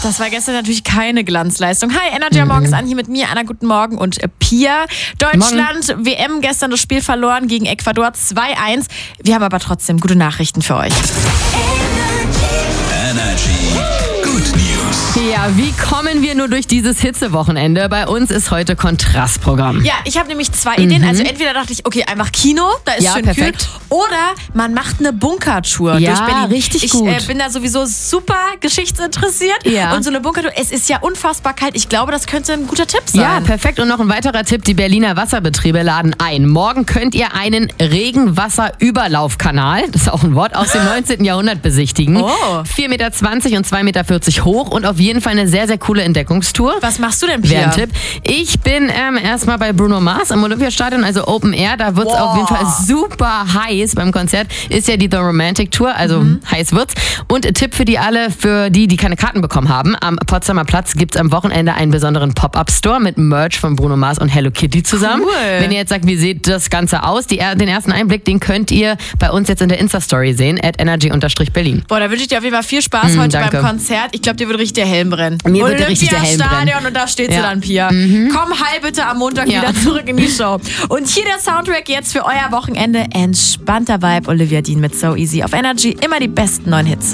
das war gestern natürlich keine Glanzleistung. Hi, Energy am Morgen ist an hier mit mir, Anna, guten Morgen und Pia. Deutschland, WM, gestern das Spiel verloren gegen Ecuador 2-1. Wir haben aber trotzdem gute Nachrichten für euch. Energy. Good News. Ja, wie kommen wir nur durch dieses Hitzewochenende? Bei uns ist heute Kontrastprogramm. Ja, ich habe nämlich zwei Ideen. Also entweder dachte ich, okay, einfach Kino, da ist Ja, schön perfekt. kühl. Oder man macht eine Bunkertour Ja, durch Berlin. richtig gut. Ich bin da sowieso super geschichtsinteressiert. Ja. Und so eine Bunkertour, es ist ja unfassbar kalt. Ich glaube, das könnte ein guter Tipp sein. Ja, perfekt. Und noch ein weiterer Tipp, die Berliner Wasserbetriebe laden ein. Morgen könnt ihr einen Regenwasserüberlaufkanal, das ist auch ein Wort, aus dem 19. Jahrhundert besichtigen. Oh. 4,20 Meter und 2,40 Meter hoch und auf jeden Fall eine sehr, sehr coole Entdeckungstour. Was machst du denn, Wäre Pia? ein Tipp. Ich bin erstmal bei Bruno Mars im Olympiastadion, also Open Air. Da wird's auf jeden Fall super heiß beim Konzert. Ist ja die The Romantic Tour, also heiß wird's. Und Tipp für die keine Karten bekommen haben. Am Potsdamer Platz gibt's am Wochenende einen besonderen Pop-Up-Store mit Merch von Bruno Mars und Hello Kitty zusammen. Cool. Wenn ihr jetzt sagt, wie sieht das Ganze aus? Den ersten Einblick, den könnt ihr bei uns jetzt in der Insta-Story sehen, @energy_berlin. Boah, da wünsche ich dir auf jeden Fall viel Spaß heute danke. beim Konzert. Ich glaube, dir wird richtig der Helm brennen. Mir wird richtig der Helm brennen. Olympiastadion und da steht sie Ja. dann, Pia. Komm heil bitte am Montag Ja. wieder zurück in die Show. Und hier der Soundtrack jetzt für euer Wochenende. Entspannter Vibe, Olivia Dean mit So Easy auf Energy. Immer die besten neuen Hits.